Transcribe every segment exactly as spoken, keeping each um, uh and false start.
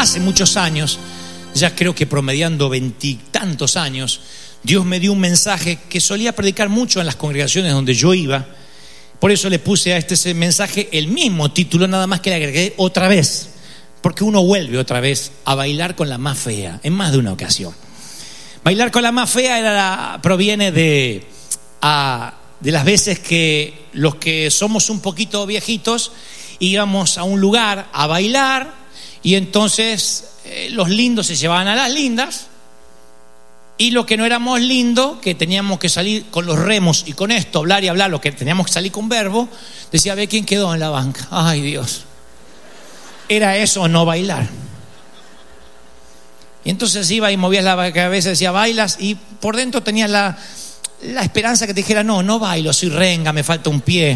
hace muchos años, ya creo que promediando veintitantos años, Dios me dio un mensaje que solía predicar mucho en las congregaciones donde yo iba. Por eso le puse a este mensaje el mismo título, nada más que le agregué otra vez, porque uno vuelve otra vez a bailar con la más fea, en más de una ocasión. Bailar con la más fea era la, proviene de, a, de las veces que los que somos un poquito viejitos íbamos a un lugar a bailar y entonces eh, los lindos se llevaban a las lindas y los que no éramos lindos, que teníamos que salir con los remos y con esto, hablar y hablar, lo que teníamos que salir con verbo, decía, ve quién quedó en la banca. Ay, Dios. ¿Era eso o no bailar? Y entonces iba y movías la cabeza, decía, bailas, y por dentro tenías la, la esperanza que te dijera, no, no bailo, soy renga, me falta un pie.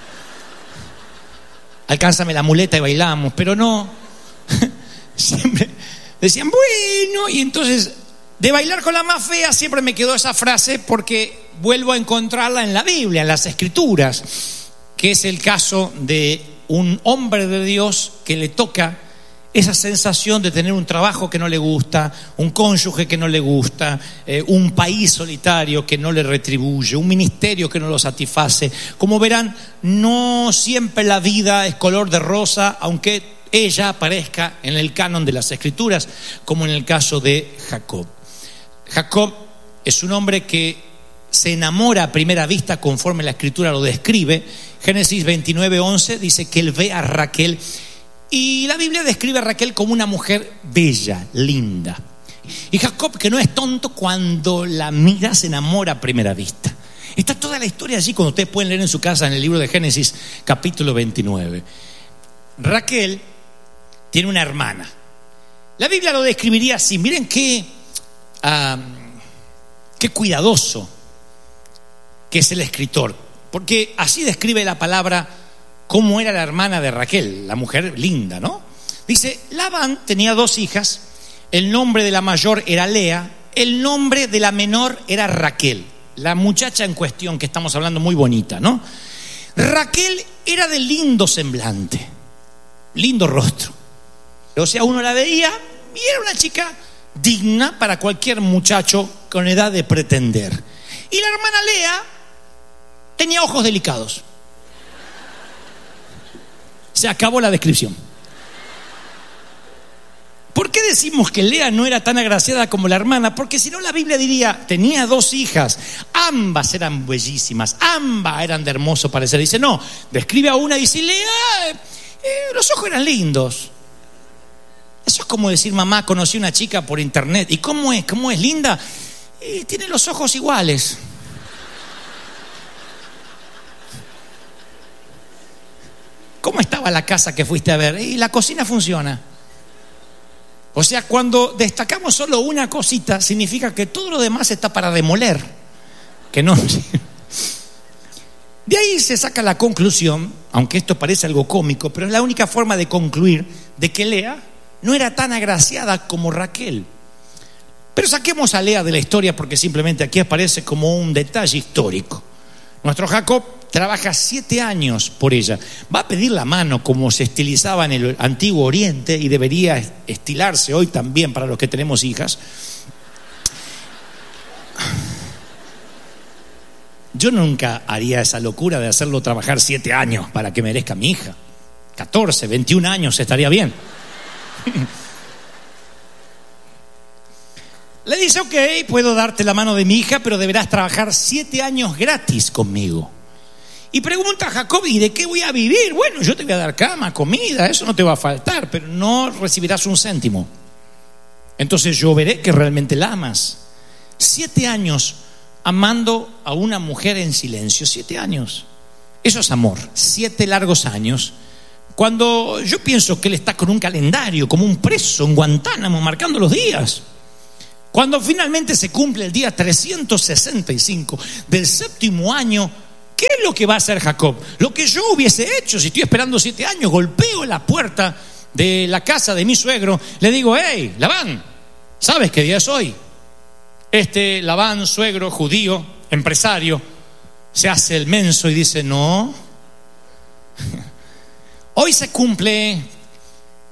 Alcánzame la muleta y bailamos, pero no. Siempre decían, bueno, y entonces de bailar con la más fea siempre me quedó esa frase porque vuelvo a encontrarla en la Biblia, en las Escrituras, que es el caso de un hombre de Dios que le toca esa sensación de tener un trabajo que no le gusta, un cónyuge que no le gusta, eh, un país solitario que no le retribuye, un ministerio que no lo satisface. Como verán, no siempre la vida es color de rosa, aunque ella aparezca en el canon de las Escrituras, como en el caso de Jacob. Jacob es un hombre que se enamora a primera vista conforme la Escritura lo describe. Génesis veintinueve once dice que él ve a Raquel y la Biblia describe a Raquel como una mujer bella, linda. Y Jacob, que no es tonto, cuando la mira se enamora a primera vista. Está toda la historia allí, cuando ustedes pueden leer en su casa en el libro de Génesis capítulo veintinueve. Raquel tiene una hermana. La Biblia lo describiría así. Miren qué, uh, qué cuidadoso que es el escritor, porque así describe la palabra cómo era la hermana de Raquel, la mujer linda, ¿no? Dice, Labán tenía dos hijas, el nombre de la mayor era Lea, el nombre de la menor era Raquel, la muchacha en cuestión que estamos hablando, muy bonita, ¿no? Raquel era de lindo semblante, lindo rostro, o sea, uno la veía y era una chica digna para cualquier muchacho con edad de pretender. Y la hermana Lea tenía ojos delicados. Se acabó la descripción. ¿Por qué decimos que Lea no era tan agraciada como la hermana? Porque si no la Biblia diría, tenía dos hijas, ambas eran bellísimas, ambas eran de hermoso parecer. Dice, no, describe a una y dice, Lea, eh, los ojos eran lindos. Eso es como decir, mamá, conocí una chica por internet. ¿Y cómo es? ¿Cómo es? Linda. Y tiene los ojos iguales. ¿Cómo estaba la casa que fuiste a ver? Y la cocina funciona. O sea, cuando destacamos solo una cosita, significa que todo lo demás está para demoler. Que no. De ahí se saca la conclusión, aunque esto parece algo cómico, pero es la única forma de concluir de que Lea no era tan agraciada como Raquel. Pero saquemos a Lea de la historia porque simplemente aquí aparece como un detalle histórico. Nuestro Jacob trabaja siete años por ella. Va a pedir la mano como se estilizaba en el antiguo Oriente y debería estilarse hoy también para los que tenemos hijas. Yo nunca haría esa locura de hacerlo trabajar siete años para que merezca mi hija. catorce, veintiún años estaría bien. Le dice, ok, puedo darte la mano de mi hija, pero deberás trabajar siete años gratis conmigo. Y pregunta a Jacob, ¿y de qué voy a vivir? Bueno, yo te voy a dar cama, comida, eso no te va a faltar, pero no recibirás un céntimo. Entonces yo veré que realmente la amas. Siete años amando a una mujer en silencio, siete años. Eso es amor, siete largos años. Cuando yo pienso que él está con un calendario, como un preso en Guantánamo, marcando los días. Cuando finalmente se cumple el día trescientos sesenta y cinco del séptimo año, ¿qué es lo que va a hacer Jacob? Lo que yo hubiese hecho si estoy esperando siete años. Golpeo la puerta de la casa de mi suegro, le digo, hey, Labán, ¿sabes qué día es hoy? Este Labán, suegro, judío, empresario, se hace el menso y dice, no, hoy se cumple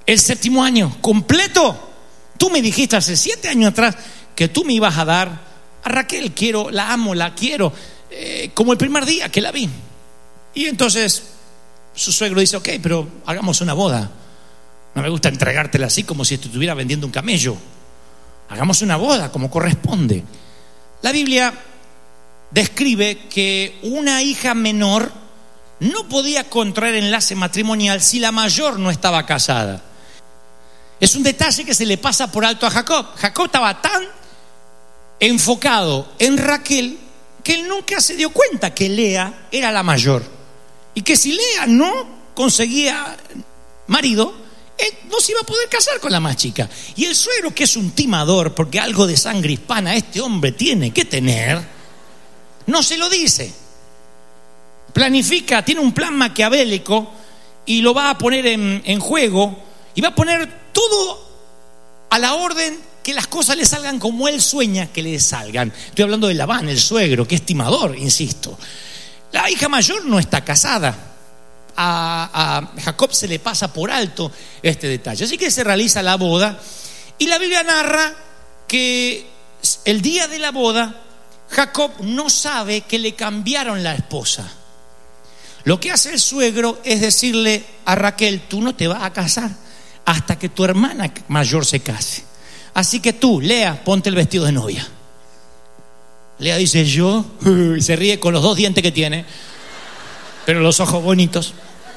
el séptimo año completo. Tú me dijiste hace siete años atrás que tú me ibas a dar a Raquel. Quiero, la amo, la quiero, eh, como el primer día que la vi. Y entonces su suegro dice: ok, pero hagamos una boda. No me gusta entregártela así como si te estuviera vendiendo un camello. Hagamos una boda como corresponde. La Biblia describe que una hija menor no podía contraer enlace matrimonial si la mayor no estaba casada. Es un detalle que se le pasa por alto a Jacob. Jacob estaba tan enfocado en Raquel que él nunca se dio cuenta que Lea era la mayor, y que si Lea no conseguía marido, él no se iba a poder casar con la más chica. Y el suegro, que es un timador, porque algo de sangre hispana este hombre tiene que tener, no se lo dice. Planifica, tiene un plan maquiavélico y lo va a poner en, en juego, y va a poner todo a la orden, que las cosas le salgan como él sueña que le salgan. Estoy hablando de Labán, el suegro, que es timador, insisto. La hija mayor no está casada. A, a Jacob se le pasa por alto este detalle. Así que se realiza la boda, y la Biblia narra que el día de la boda Jacob no sabe que le cambiaron la esposa. Lo que hace el suegro es decirle a Raquel: tú no te vas a casar hasta que tu hermana mayor se case. Así que tú, Lea, ponte el vestido de novia. Lea dice: yo, y se ríe con los dos dientes que tiene, pero los ojos bonitos.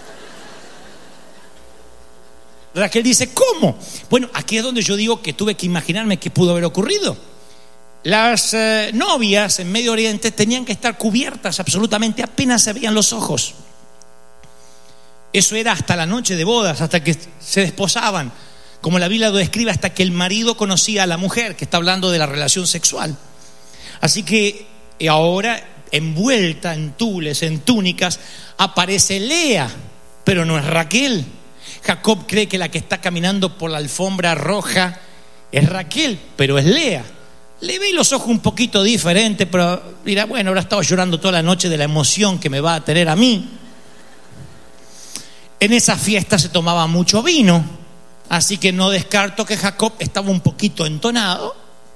Raquel dice: ¿cómo? Bueno, aquí es donde yo digo que tuve que imaginarme qué pudo haber ocurrido. Las eh, novias en Medio Oriente tenían que estar cubiertas absolutamente, apenas se veían los ojos. Eso era hasta la noche de bodas, hasta que se desposaban, como la Biblia lo describe, hasta que el marido conocía a la mujer, que está hablando de la relación sexual. Así que ahora, envuelta en tules, en túnicas, aparece Lea, pero no es Raquel. Jacob cree que la que está caminando por la alfombra roja es Raquel, pero es Lea. Le ve los ojos un poquito diferentes, pero dirá: bueno, habrá estado llorando toda la noche de la emoción que me va a tener a mí. En esa fiesta se tomaba mucho vino, así que no descarto que Jacob estaba un poquito entonado,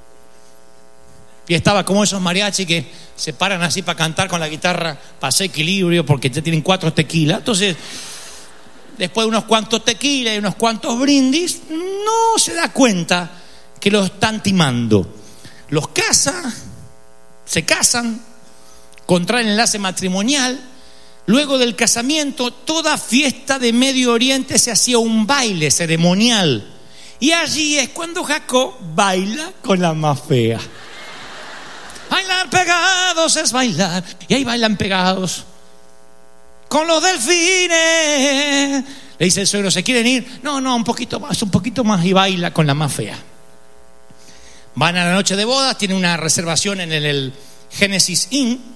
y estaba como esos mariachi que se paran así para cantar con la guitarra, para hacer equilibrio, porque ya tienen cuatro tequilas. Entonces, después de unos cuantos tequilas y unos cuantos brindis, no se da cuenta que lo están timando. Los casa, se casan, contraen enlace matrimonial. Luego del casamiento, toda fiesta de Medio Oriente se hacía un baile ceremonial, y allí es cuando Jacob baila con la más fea. Bailar pegados es bailar, y ahí bailan pegados con los delfines. Le dice el suegro: ¿se quieren ir? No, no, un poquito más, un poquito más, y baila con la más fea. Van a la noche de bodas, tienen una reservación en el, el Genesis Inn.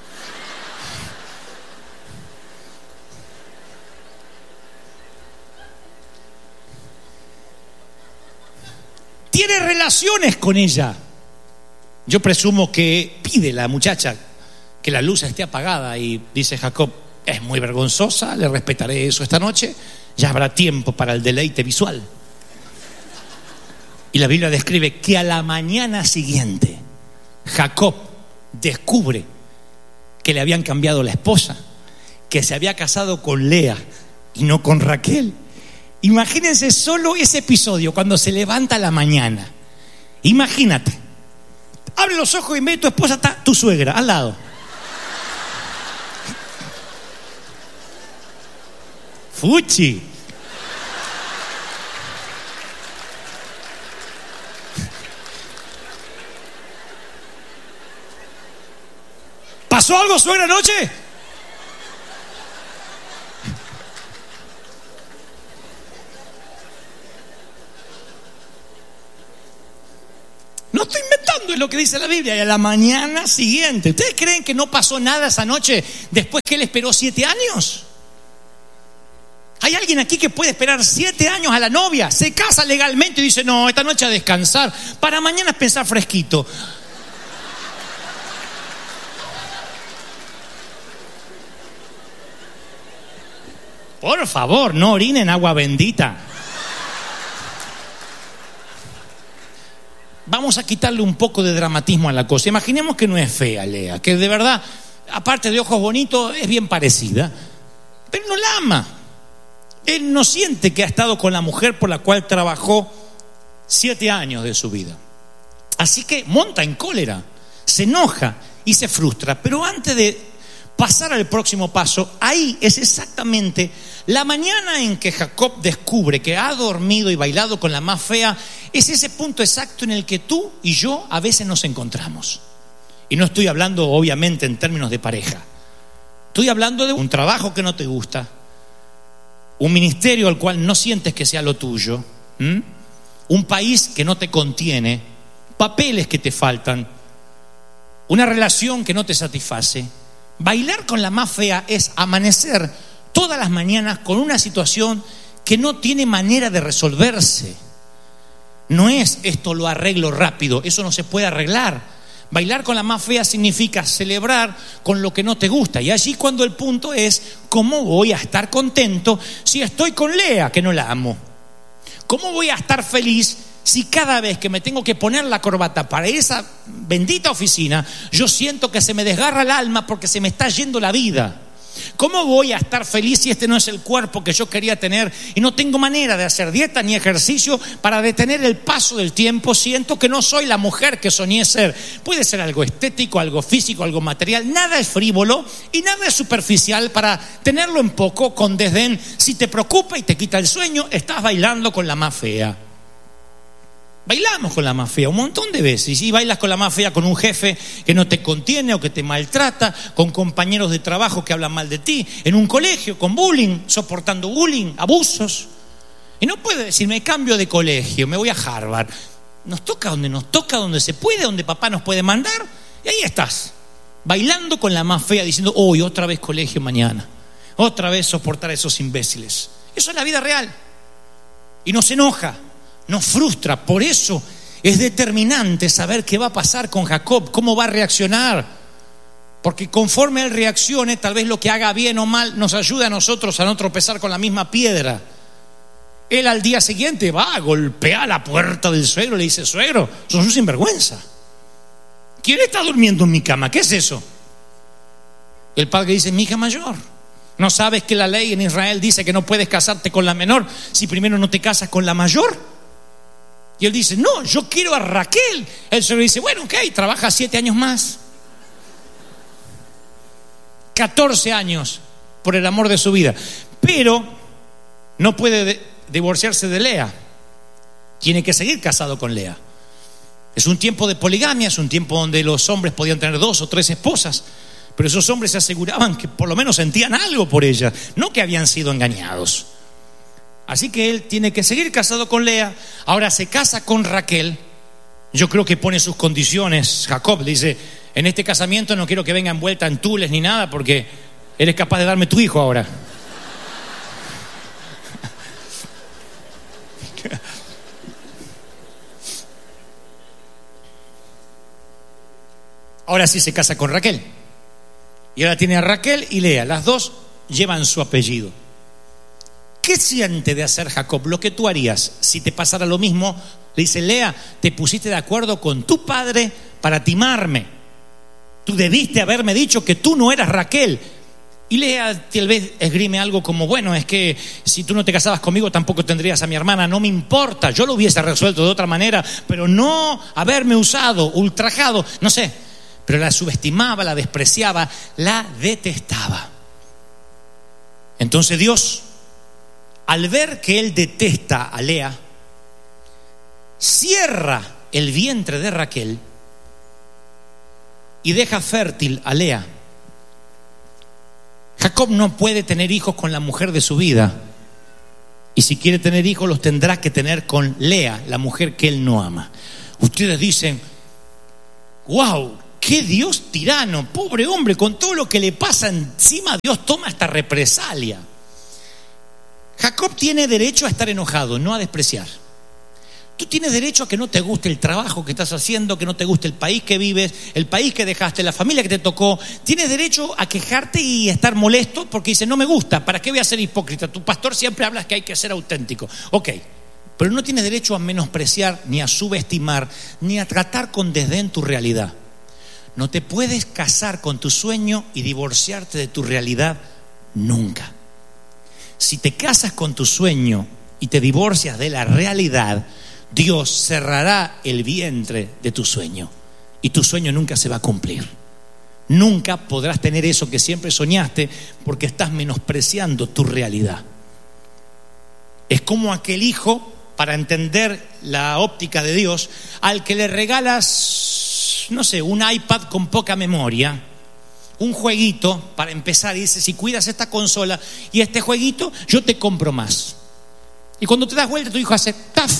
Tiene relaciones con ella. Yo presumo que pide la muchacha que la luz esté apagada, y dice Jacob: es muy vergonzosa, le respetaré eso esta noche, ya habrá tiempo para el deleite visual. Y la Biblia describe que a la mañana siguiente Jacob descubre que le habían cambiado la esposa, que se había casado con Lea y no con Raquel. Imagínense solo ese episodio, cuando se levanta a la mañana. Imagínate, abre los ojos y ve, tu esposa está tu suegra al lado. Fuchi. ¿Pasó algo, suegra, anoche? No estoy inventando, es lo que dice la Biblia. Y a la mañana siguiente, ¿ustedes creen que no pasó nada esa noche después que él esperó siete años? ¿Hay alguien aquí que puede esperar siete años a la novia? Se casa legalmente y dice: no, esta noche a descansar, para mañana es pensar fresquito. Por favor, no orinen agua bendita. vamos a quitarle un poco de dramatismo a la cosa. Imaginemos que no es fea Lea, que de verdad, aparte de ojos bonitos, es bien parecida, pero no la ama. Él no siente que ha estado con la mujer por la cual trabajó siete años de su vida. Así que monta en cólera, se enoja y se frustra. Pero antes de pasar al próximo paso, ahí es exactamente la mañana en que Jacob descubre que ha dormido y bailado con la más fea. Es ese punto exacto en el que tú y yo a veces nos encontramos. Y no estoy hablando obviamente en términos de pareja. Estoy hablando de un trabajo que no te gusta, un ministerio al cual no sientes que sea lo tuyo, ¿m? un país que no te contiene, papeles que te faltan, una relación que no te satisface. Bailar con la más fea es amanecer todas las mañanas con una situación que no tiene manera de resolverse. No es esto lo arreglo rápido, eso no se puede arreglar. Bailar con la más fea significa celebrar con lo que no te gusta. Y allí cuando el punto es, ¿cómo voy a estar contento si estoy con Lea, que no la amo? ¿Cómo voy a estar feliz si cada vez que me tengo que poner la corbata para esa bendita oficina, yo siento que se me desgarra el alma porque se me está yendo la vida? ¿Cómo voy a estar feliz si este no es el cuerpo que yo quería tener y no tengo manera de hacer dieta ni ejercicio para detener el paso del tiempo? Siento que no soy la mujer que soñé ser. Puede ser algo estético, algo físico, algo material. Nada es frívolo y nada es superficial para tenerlo en poco con desdén. Si te preocupa y te quita el sueño, estás bailando con la más fea. Bailamos con la más fea un montón de veces. Y si bailas con la más fea con un jefe que no te contiene o que te maltrata, con compañeros de trabajo que hablan mal de ti, en un colegio con bullying, soportando bullying, abusos. Y no puedes decir, me cambio de colegio, me voy a Harvard. Nos toca donde nos toca, donde se puede, donde papá nos puede mandar. Y ahí estás, bailando con la más fea, diciendo, hoy oh, otra vez colegio mañana. Otra vez soportar a esos imbéciles. Eso es la vida real. Y nos enoja, nos frustra. Por eso es determinante saber qué va a pasar con Jacob, cómo va a reaccionar, porque conforme él reaccione, tal vez lo que haga bien o mal nos ayude a nosotros a no tropezar con la misma piedra. Él al día siguiente va a golpear la puerta del suegro y le dice, suegro, sos un sinvergüenza, ¿quién está durmiendo en mi cama? ¿Qué es eso? El padre dice, mi hija mayor, ¿no sabes que la ley en Israel dice que no puedes casarte con la menor si primero no te casas con la mayor? Y él dice, no, yo quiero a Raquel. El suegro dice, bueno, ok, trabaja siete años más. catorce años por el amor de su vida. Pero no puede de- divorciarse de Lea. Tiene que seguir casado con Lea. Es un tiempo de poligamia, es un tiempo donde los hombres podían tener dos o tres esposas. Pero esos hombres se aseguraban que por lo menos sentían algo por ella, no que habían sido engañados. Así que él tiene que seguir casado con Lea. Ahora se casa con Raquel. Yo creo que pone sus condiciones. Jacob dice, en este casamiento no quiero que venga envuelta en tules ni nada, porque eres capaz de darme tu hijo ahora. Ahora sí se casa con Raquel. Y ahora tiene a Raquel y Lea. Las dos llevan su apellido. ¿Qué siente de hacer Jacob? Lo que tú harías si te pasara lo mismo. Le dice, Lea, te pusiste de acuerdo con tu padre para timarme. Tú debiste haberme dicho que tú no eras Raquel. Y Lea tal vez esgrime algo como, bueno, es que si tú no te casabas conmigo tampoco tendrías a mi hermana. No me importa, yo lo hubiese resuelto de otra manera, pero no haberme usado, ultrajado, no sé. Pero la subestimaba, la despreciaba, la detestaba. Entonces Dios, al ver que él detesta a Lea, cierra el vientre de Raquel y deja fértil a Lea. Jacob no puede tener hijos con la mujer de su vida, y si quiere tener hijos los tendrá que tener con Lea, la mujer que él no ama. Ustedes dicen, wow, qué Dios tirano, pobre hombre, con todo lo que le pasa encima, Dios toma esta represalia. Jacob tiene derecho a estar enojado, no a despreciar. Tú tienes derecho a que no te guste el trabajo que estás haciendo, que no te guste el país que vives, el país que dejaste, la familia que te tocó. Tienes derecho a quejarte y estar molesto porque dices, no me gusta, ¿para qué voy a ser hipócrita? Tu pastor siempre habla que hay que ser auténtico. Ok, Pero no tienes derecho a menospreciar, ni a subestimar, ni a tratar con desdén tu realidad. No te puedes casar con tu sueño y divorciarte de tu realidad nunca. Si te casas con tu sueño y te divorcias de la realidad, Dios cerrará el vientre de tu sueño y tu sueño nunca se va a cumplir. Nunca podrás tener eso que siempre soñaste porque estás menospreciando tu realidad. Es como aquel hijo, para entender la óptica de Dios, al que le regalas, no sé, un iPad con poca memoria, un jueguito para empezar, y dice: si cuidas esta consola y este jueguito, yo te compro más. Y cuando te das vuelta, tu hijo hace ¡taf!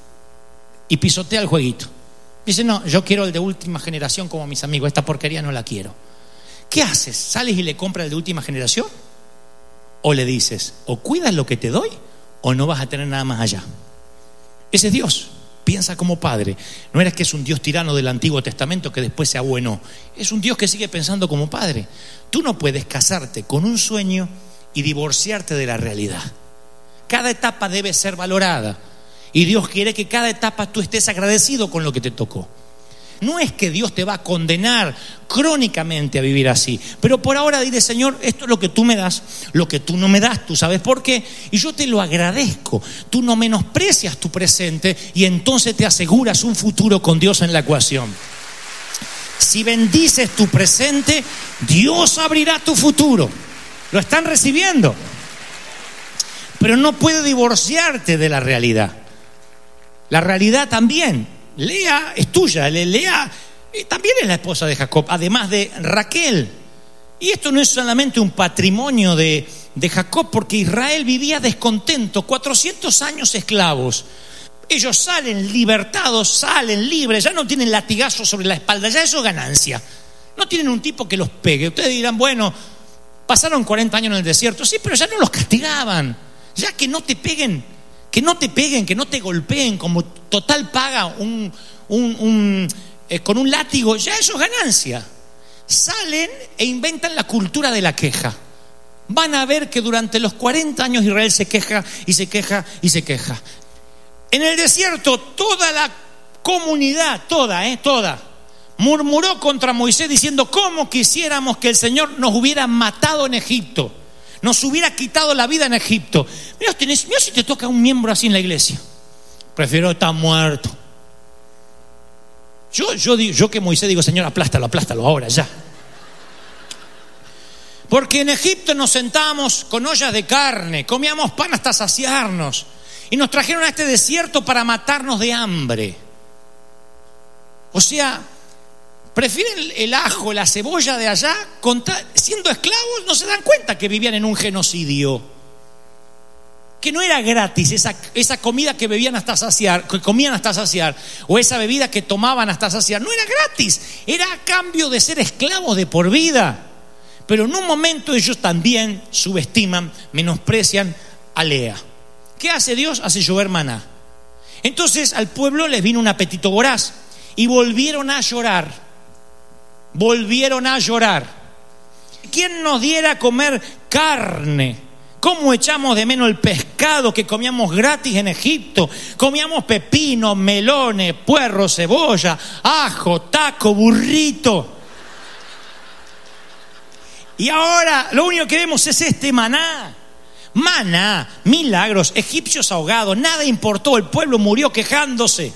Y pisotea el jueguito. Dice: no, yo quiero el de última generación como mis amigos, esta porquería no la quiero. ¿Qué haces? ¿Sales y le compras el de última generación? ¿O le dices, o cuidas lo que te doy, o no vas a tener nada más allá? Ese es Dios. Piensa como padre. No eres que es un Dios tirano del Antiguo Testamento que después se abuenó. Es un Dios que sigue pensando como padre. Tú no puedes casarte con un sueño y divorciarte de la realidad. Cada etapa debe ser valorada. Y Dios quiere que cada etapa tú estés agradecido con lo que te tocó. No es que Dios te va a condenar crónicamente a vivir así, pero por ahora dile: Señor, esto es lo que tú me das, lo que tú no me das, tú sabes por qué, y yo te lo agradezco. Tú no menosprecias tu presente y entonces te aseguras un futuro con Dios en la ecuación. Si bendices tu presente, Dios abrirá tu futuro. ¿Lo están recibiendo? Pero no puedes divorciarte de la realidad. La realidad también. Lea es tuya, Lea también es la esposa de Jacob, además de Raquel. Y esto no es solamente un patrimonio de, de Jacob, porque Israel vivía descontento, cuatrocientos años esclavos. Ellos salen libertados, salen libres, ya no tienen latigazos sobre la espalda, ya eso es ganancia. No tienen un tipo que los pegue. Ustedes dirán: bueno, pasaron cuarenta años en el desierto. Sí, pero ya no los castigaban. Ya que no te peguen. Que no te peguen, que no te golpeen como total paga un, un, un, eh, con un látigo, ya eso es ganancia. Salen e inventan la cultura de la queja. Van a ver que durante los cuarenta años Israel se queja y se queja y se queja. En el desierto toda la comunidad, toda, eh, toda, murmuró contra Moisés diciendo: ¿cómo quisiéramos que el Señor nos hubiera matado en Egipto? Nos hubiera quitado la vida en Egipto. Mira, tenés, mira si te toca un miembro así en la iglesia. Prefiero estar muerto. Yo, yo, yo que Moisés digo: Señor, aplástalo, aplástalo ahora, ya. Porque en Egipto nos sentábamos con ollas de carne, comíamos pan hasta saciarnos, y nos trajeron a este desierto para matarnos de hambre. O sea, prefieren el ajo, la cebolla de allá, siendo esclavos no se dan cuenta que vivían en un genocidio, que no era gratis esa, esa comida que bebían hasta saciar, que comían hasta saciar, o esa bebida que tomaban hasta saciar, no era gratis, era a cambio de ser esclavos de por vida. Pero en un momento ellos también subestiman, menosprecian a Lea. ¿Qué hace Dios? Hace llover maná. Entonces al pueblo les vino un apetito voraz y volvieron a llorar. Volvieron a llorar. ¿Quién nos diera a comer carne? ¿Cómo echamos de menos el pescado que comíamos gratis en Egipto? Comíamos pepinos, melones, puerro, cebolla, ajo, taco, burrito. Y ahora lo único que vemos es este maná. Maná, milagros, egipcios ahogados, nada importó, el pueblo murió quejándose.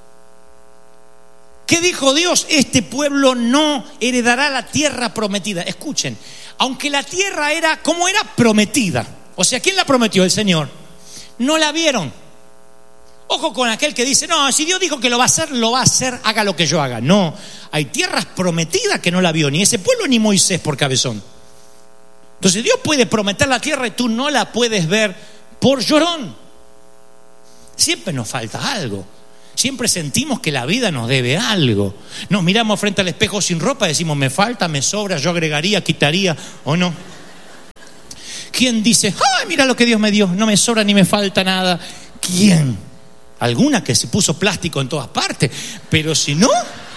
¿Qué dijo Dios? Este pueblo no heredará la tierra prometida. Escuchen, aunque la tierra era, ¿cómo era? Prometida. O sea, ¿quién la prometió? El Señor. No la vieron. Ojo con aquel que dice: no, si Dios dijo que lo va a hacer, lo va a hacer, haga lo que yo haga. No, hay tierras prometidas que no la vio ni ese pueblo ni Moisés por cabezón. Entonces Dios puede prometer la tierra y tú no la puedes ver por llorón. Siempre nos falta algo. Siempre sentimos que la vida nos debe algo. Nos miramos frente al espejo sin ropa y decimos: me falta, me sobra, yo agregaría, quitaría, ¿o no? ¿Quién dice: ay, mira lo que Dios me dio, no me sobra ni me falta nada? ¿Quién? Alguna que se puso plástico en todas partes, pero si no...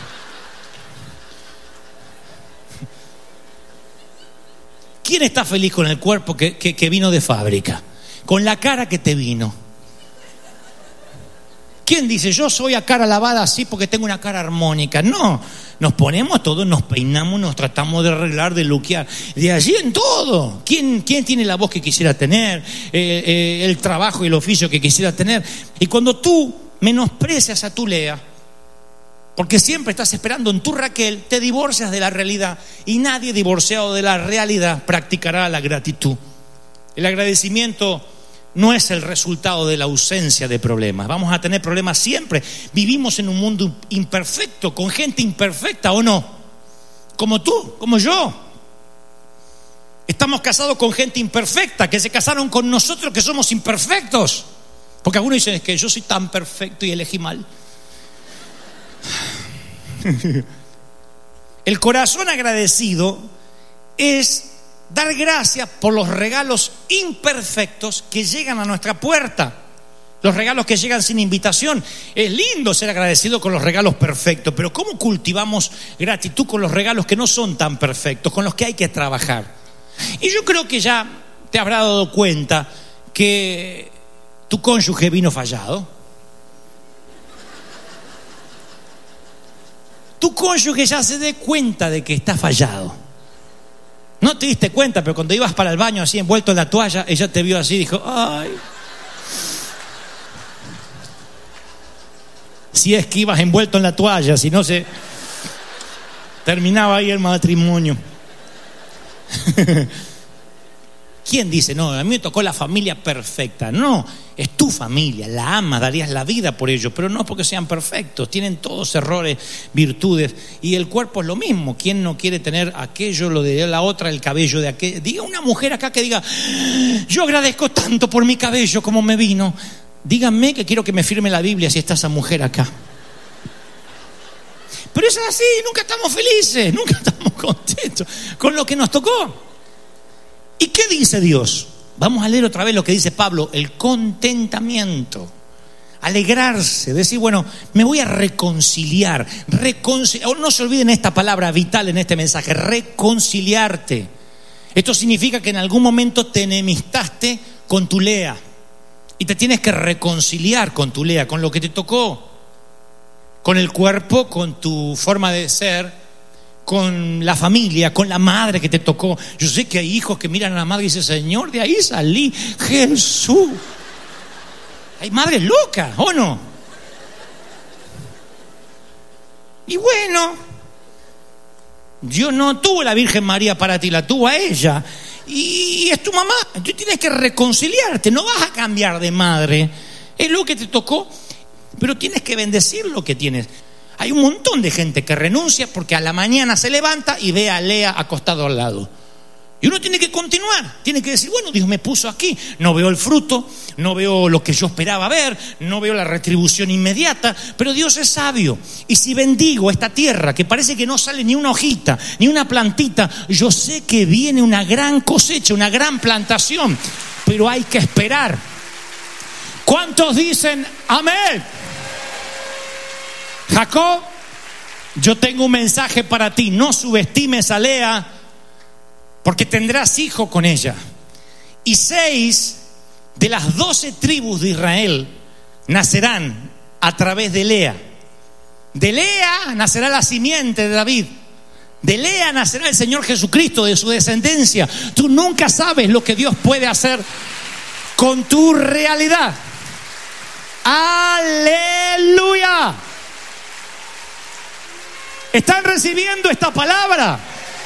¿Quién está feliz con el cuerpo que, que, que vino de fábrica? Con la cara que te vino. ¿Quién dice, yo soy a cara lavada así porque tengo una cara armónica? No, nos ponemos todos, nos peinamos, nos tratamos de arreglar, de luquear. De allí en todo. ¿Quién, quién tiene la voz que quisiera tener? Eh, eh, el trabajo y el oficio que quisiera tener. Y cuando tú menosprecias a tu Lea, porque siempre estás esperando en tu Raquel, te divorcias de la realidad. Y nadie divorciado de la realidad practicará la gratitud. El agradecimiento no es el resultado de la ausencia de problemas. Vamos a tener problemas siempre. Vivimos en un mundo imperfecto, con gente imperfecta, ¿o no? Como tú, como yo. Estamos casados con gente imperfecta, que se casaron con nosotros que somos imperfectos. Porque algunos dicen, es que yo soy tan perfecto y elegí mal. El corazón agradecido es dar gracias por los regalos imperfectos que llegan a nuestra puerta, los regalos que llegan sin invitación. Es lindo ser agradecido con los regalos perfectos, pero ¿cómo cultivamos gratitud con los regalos que no son tan perfectos, con los que hay que trabajar? Y yo creo que ya te habrás dado cuenta que tu cónyuge vino fallado. Tu cónyuge ya se dé cuenta de que está fallado. No te diste cuenta, pero cuando ibas para el baño así envuelto en la toalla, ella te vio así y dijo, ay. Si es que ibas envuelto en la toalla, si no se terminaba ahí el matrimonio. ¿Quién dice, no, a mí me tocó la familia perfecta? No, es tu familia, la amas, darías la vida por ellos, pero no porque sean perfectos, tienen todos errores, virtudes, y el cuerpo es lo mismo. ¿Quién no quiere tener aquello, lo de la otra, el cabello de aquel? Diga una mujer acá que diga, yo agradezco tanto por mi cabello como me vino. Díganme que quiero que me firme la Biblia si está esa mujer acá. Pero es así, nunca estamos felices, nunca estamos contentos con lo que nos tocó. ¿Y qué dice Dios? Vamos a leer otra vez lo que dice Pablo, el contentamiento, alegrarse, decir, bueno, me voy a reconciliar, reconciliar. No se olviden esta palabra vital en este mensaje, reconciliarte. Esto significa que en algún momento te enemistaste con tu Lea y te tienes que reconciliar con tu Lea, con lo que te tocó, con el cuerpo, con tu forma de ser, con la familia, con la madre que te tocó. Yo sé que hay hijos que miran a la madre y dicen, Señor, de ahí salí, Jesús. Hay madres locas, ¿o no? Y bueno, Dios no tuvo la Virgen María para ti, la tuvo a ella. Y es tu mamá, tú tienes que reconciliarte, no vas a cambiar de madre. Es lo que te tocó, pero tienes que bendecir lo que tienes. Hay un montón de gente que renuncia porque a la mañana se levanta y ve a Lea acostado al lado. Y uno tiene que continuar, tiene que decir, bueno, Dios me puso aquí, no veo el fruto, no veo lo que yo esperaba ver, no veo la retribución inmediata, pero Dios es sabio. Y si bendigo esta tierra, que parece que no sale ni una hojita, ni una plantita, yo sé que viene una gran cosecha, una gran plantación, pero hay que esperar. ¿Cuántos dicen amén? Jacob, yo tengo un mensaje para ti, no subestimes a Lea, porque tendrás hijo con ella. Y seis de las doce tribus de Israel nacerán a través de Lea. De Lea nacerá la simiente de David. De Lea nacerá el Señor Jesucristo, de su descendencia. Tú nunca sabes lo que Dios puede hacer con tu realidad. ¡Aleluya! ¿Están recibiendo esta palabra?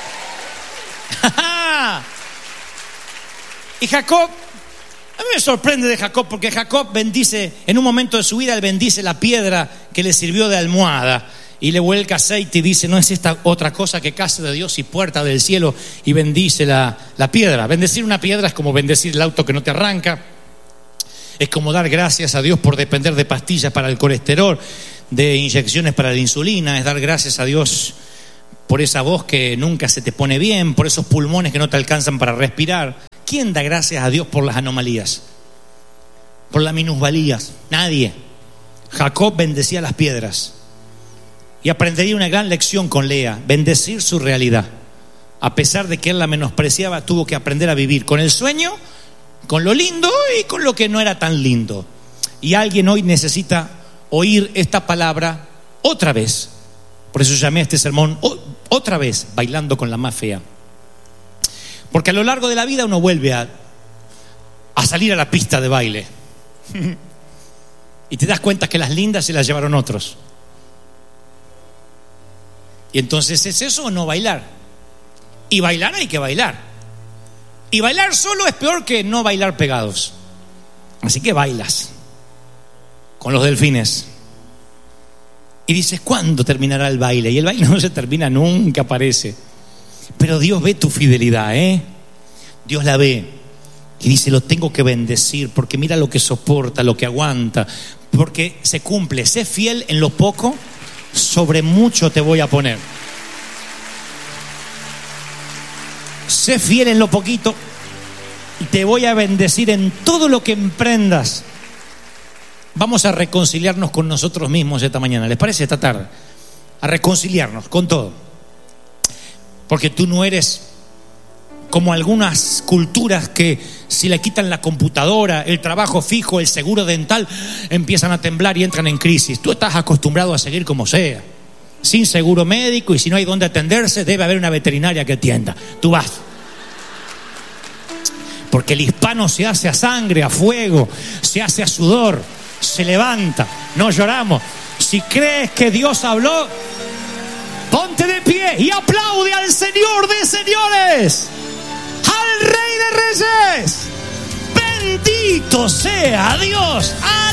Y Jacob, a mí me sorprende de Jacob, porque Jacob bendice, en un momento de su vida, él bendice la piedra que le sirvió de almohada y le vuelca aceite y dice, no es esta otra cosa que casa de Dios y puerta del cielo, y bendice la, la piedra. Bendecir una piedra es como bendecir el auto que no te arranca, es como dar gracias a Dios por depender de pastillas para el colesterol, de inyecciones para la insulina, es dar gracias a Dios por esa voz que nunca se te pone bien, por esos pulmones que no te alcanzan para respirar. ¿Quién da gracias a Dios por las anomalías? Por las minusvalías. Nadie. Jacob bendecía las piedras y aprendería una gran lección con Lea, bendecir su realidad. A pesar de que él la menospreciaba, tuvo que aprender a vivir con el sueño, con lo lindo y con lo que no era tan lindo. Y alguien hoy necesita oír esta palabra otra vez. Por eso llamé a este sermón otra vez, bailando con la más fea. Porque a lo largo de la vida uno vuelve a, a salir a la pista de baile y te das cuenta que las lindas se las llevaron otros. Y entonces, ¿es eso o no bailar? Y bailar hay que bailar. Y bailar solo es peor que no bailar pegados. Así que bailas con los delfines. Y dices, ¿cuándo terminará el baile? Y el baile no se termina nunca, parece. Pero Dios ve tu fidelidad, ¿eh? Dios la ve. Y dice, lo tengo que bendecir, porque mira lo que soporta, lo que aguanta, porque se cumple. Sé fiel en lo poco, sobre mucho te voy a poner. Sé fiel en lo poquito y te voy a bendecir en todo lo que emprendas. Vamos a reconciliarnos con nosotros mismos esta mañana, ¿les parece? Esta tarde, a reconciliarnos con todo. Porque tú no eres como algunas culturas que si le quitan la computadora, el trabajo fijo, el seguro dental, empiezan a temblar y entran en crisis. Tú estás acostumbrado a seguir como sea, sin seguro médico, y si no hay dónde atenderse, debe haber una veterinaria que atienda. Tú vas. Porque el hispano se hace a sangre, a fuego, se hace a sudor, se levanta, no lloramos. Si crees que Dios habló, ponte de pie y aplaude al Señor de señores, al Rey de reyes. Bendito sea Dios.